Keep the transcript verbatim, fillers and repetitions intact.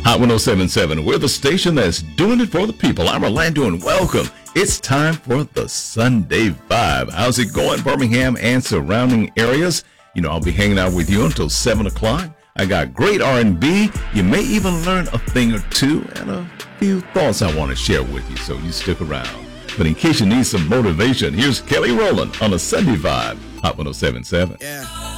Hot one oh seven point seven. We're the station that's doing it for the people. I'm Orlando, and welcome. It's time for the Sunday Vibe. How's it going, Birmingham and surrounding areas? You know, I'll be hanging out with you until seven o'clock. I got great R and B. You may even learn a thing or two and a few thoughts I want to share with you, so you stick around. But in case you need some motivation, here's Kelly Rowland on the Sunday Vibe, Hot one oh seven point seven. Yeah.